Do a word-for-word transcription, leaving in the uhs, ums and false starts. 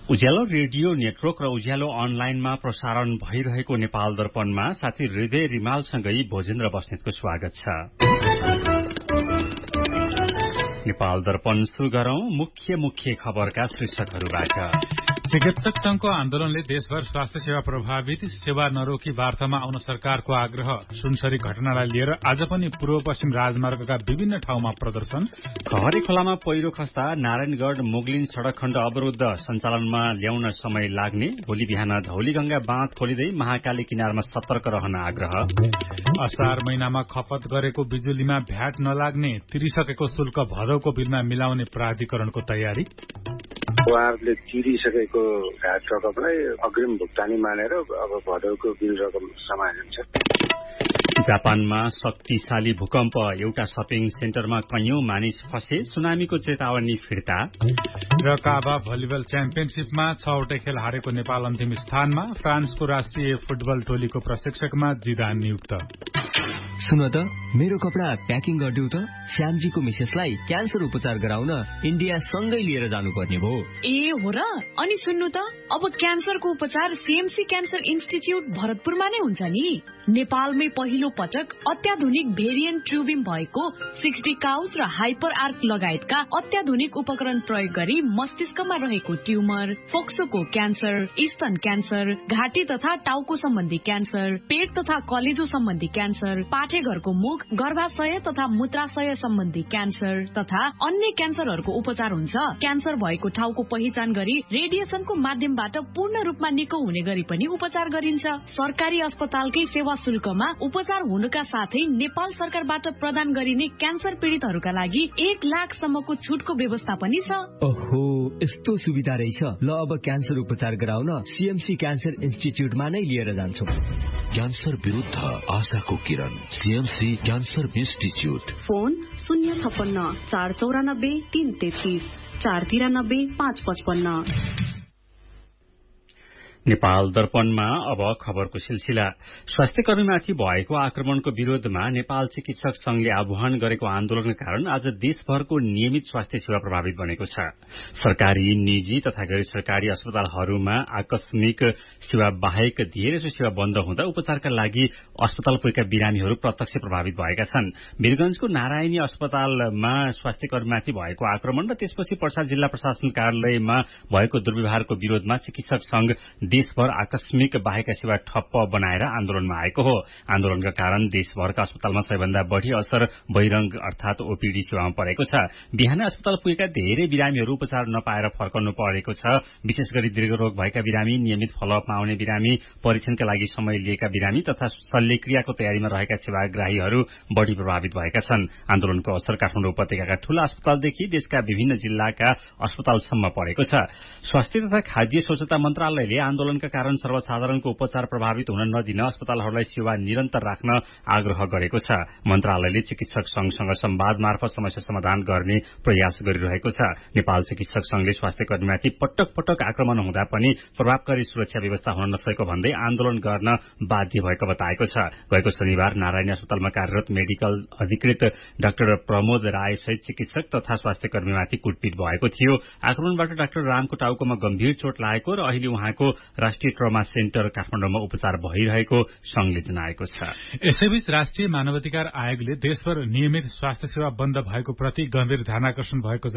उज्यालो radio network र उज्यालो अनलाइनमा प्रसारण भइरहेको नेपाल दर्पणमा साथी हृदय रिमालसँगै भोजेन्द्र बस्नेतको स्वागत छ। नेपाल दर्पण सुरु गरौं मुख्य मुख्य खबरका शीर्षकहरूबाट। चिकित्सक संघको आन्दोलनले देशभर स्वास्थ्य सेवा प्रभावित, सेवा नरोकी वार्तामा आउन सरकारको आग्रह। सुनसरी घटनालाई लिएर आज पनि पूर्व पश्चिम राजमार्गका विभिन्न ठाउँमा प्रदर्शन। खहरे खोलामा पहिरो खस्दा नारायणगढ़ मोगलिन सड़क खण्ड अवरुद्ध, सञ्चालनमा ल्याउन समय लाग्ने। भोलि बिहान धौलीगंगा बाँध खोलिँदै महाकाली किनारमा सतर्क रहन आग्रह। असार महिनामा खपत गरेको बिजुलीमा भ्याट नलाग्ने, तिरिसकेको शुल्क भदौको बिलमा मिलाउने प्राधिकरणको तयारी। उहाँहरूले तिरिसकेको घाट रकमलाई अग्रिम भुक्तानी मानेर अब भदौको बिल रकम समाइन्छ। जापानमा शक्तिशाली भूकम्प, एउटा शपिङ सेन्टरमा कैयौं मानिस फसे, सुनामीको चेतावनी फिर्ता। र काबा भलिबल च्याम्पियनशीपमा छवटै खेल हारेको नेपाल अन्तिम स्थानमा। फ्रान्सको राष्ट्रिय फुटबल टोलीको प्रशिक्षकमा जिदान नियुक्त। सुन त, मेरो कपडा प्याकिङ गरिदेऊ त। श्यामजीको मिसेसलाई क्यान्सर उपचार गराउन इन्डिया सँगै लिएर जानुपर्ने भयो। ए हो र? अनि सुन्नु त, अब क्यान्सरको उपचार सीएमसी क्यान्सर इन्स्टिच्युट भरतपुरमा नै हुन्छ नि। नेपालमै पहिलो पटक अत्याधुनिक भेरिएन्ट ट्युबिम भएको सिक्सटी काउस र हाइपर आर्क लगायतका अत्याधुनिक उपकरण प्रयोग गरी मस्तिष्कमा रहेको ट्युमर, फोक्सोको क्यान्सर, स्तन क्यान्सर, घाँटी तथा टाउको सम्बन्धी क्यान्सर, पेट तथा कलेजो सम्बन्धी क्यान्सर, पाठेघरको मुख, गर्भाशय तथा मूत्राशय सम्बन्धी क्यान्सर तथा अन्य क्यान्सरहरूको उपचार हुन्छ। क्यान्सर भएको ठाउँको पहिचान गरी रेडिएसनको माध्यमबाट पूर्ण रूपमा निको हुने गरी पनि उपचार गरिन्छ। सरकारी अस्पतालकै सेवा शुल्कमा उपचार हुनुका साथै नेपाल सरकारबाट प्रदान गरिने क्यान्सर पीड़ितहरूका लागि एक लाखसम्मको छुटको व्यवस्था पनि छ। ओहो, यस्तो सुविधा रहेछ। ल, अब क्यान्सर उपचार गराउन सीएमसी क्यान्सर इन्स्टिच्युटमा नै लिएर जान्छौँ। क्यान्सर विरुद्ध आशाको किरण, सीएमसी क्यान्सर इन्स्टिच्युट। फोन शून्य छप्पन्न चार चौरानब्बे तीन तेत्तीस चार तिरानब्बे पाँच पचपन्न। नेपाल दर्पणमा अब खबरको सिलसिला। स्वास्थ्य कर्मीमाथि भएको आक्रमणको विरोधमा नेपाल चिकित्सक संघले आह्वान गरेको आन्दोलनका कारण आज देशभरको नियमित स्वास्थ्य सेवा प्रभावित बनेको छ। सरकारी, निजी तथा गैर सरकारी अस्पतालहरूमा आकस्मिक सेवा बाहेक धेरैजसो सेवा बन्द हुँदा उपचारका लागि अस्पताल पुगेका बिरामीहरू प्रत्यक्ष प्रभावित भएका छन्। वीरगंजको नारायणी अस्पतालमा स्वास्थ्य कर्मीमाथि भएको आक्रमण र त्यसपछि पर्सा जिल्ला प्रशासन कार्यालयमा भएको दुर्व्यवहारको विरोधमा चिकित्सक संघ देशभर आकस्मिक बाहेक सेवा ठप्प बनाएर आन्दोलनमा आएको हो। आन्दोलनका कारण देशभरका अस्पतालमा सबैभन्दा बढ़ी असर बहिरंग अर्थात ओपीडी सेवामा परेको छ। बिहान अस्पताल पुगेका धेरै बिरामीहरू उपचार नपाएर फर्कनु परेको छ। विशेष गरी दीर्घरोग भएका बिरामी, नियमित फलोअपमा आउने बिरामी, परीक्षणका लागि समय लिएका बिरामी तथा शल्यक्रियाको तयारीमा रहेका सेवाग्राहीहरू बढ़ी प्रभावित भएका छन्। आन्दोलनको असर काठमाडौँ उपत्यकाका ठूला अस्पतालदेखि देशका विभिन्न जिल्लाका अस्पतालसम्म परेको छ। स्वास्थ्य तथा खाद्य स्वच्छता मन्त्रालयले आन्दोलनका कारण सर्वसाधारणको उपचार प्रभावित हुन नदिन अस्पतालहरूलाई सेवा निरन्तर राख्न आग्रह गरेको छ। मन्त्रालयले चिकित्सक संघसँग संवाद मार्फत समस्या समाधान गर्ने प्रयास गरिरहेको छ। नेपाल चिकित्सक संघले स्वास्थ्य कर्मीमाथि पटक पटक आक्रमण हुँदा पनि प्रभावकारी सुरक्षा व्यवस्था हुन नसकेको भन्दै आन्दोलन गर्न बाध्य भएको बताएको छ। गएको शनिबार नारायणी अस्पतालमा कार्यरत मेडिकल अधिकृत डाक्टर प्रमोद राय सहित चिकित्सक तथा स्वास्थ्य कर्मीमाथि कुटपिट भएको थियो। आक्रमणबाट डाक्टर रामको टाउकोमा गम्भीर चोट लागेको र अहिले उहाँको राष्ट्रिय ट्रमा सेन्टर काठमाडौँमा उपचार भइरहेको संघले जनाएको छ। यसैबीच राष्ट्रिय मानवाधिकार आयोगले देशभर नियमित स्वास्थ्य सेवा बन्द भएको प्रति गम्भीर ध्यानाकर्षण भएको